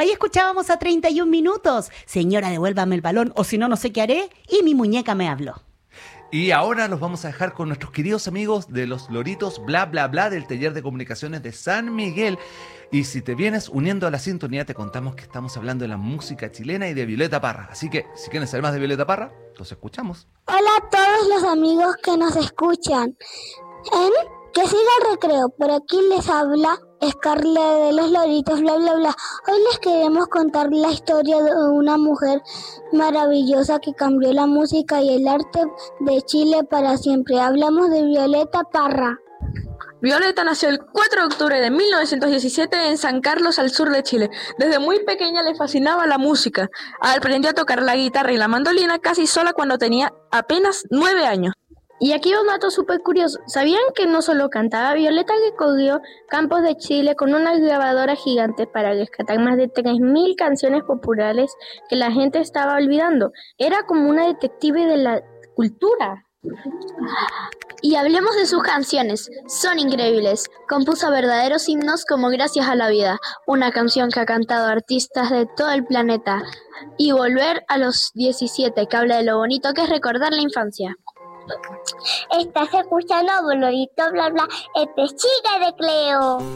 Ahí escuchábamos a 31 minutos. Señora, devuélvame el balón, o si no, no sé qué haré. Y mi muñeca me habló. Y ahora los vamos a dejar con nuestros queridos amigos de los Loritos Bla Bla Bla del Taller de Comunicaciones de San Miguel. Y si te vienes uniendo a la sintonía, te contamos que estamos hablando de la música chilena y de Violeta Parra. Así que, si quieren saber más de Violeta Parra, los escuchamos. Hola a todos los amigos que nos escuchan. Que siga el recreo. Por aquí les habla Scarlett de los Loritos Bla Bla Bla. Hoy les queremos contar la historia de una mujer maravillosa que cambió la música y el arte de Chile para siempre. Hablamos de Violeta Parra. Violeta nació el 4 de octubre de 1917 en San Carlos, al sur de Chile. Desde muy pequeña le fascinaba la música. Aprendió a tocar la guitarra y la mandolina casi sola cuando tenía apenas 9 años. Y aquí un dato súper curioso. ¿Sabían que no solo cantaba? Violeta recorrió campos de Chile con una grabadora gigante para rescatar más de 3.000 canciones populares que la gente estaba olvidando. Era como una detective de la cultura. Y hablemos de sus canciones, son increíbles. Compuso verdaderos himnos como Gracias a la vida, una canción que ha cantado artistas de todo el planeta. Y Volver a los 17, que habla de lo bonito que es recordar la infancia. Estás escuchando Lorito Bla Bla, este es Chica de Cleo.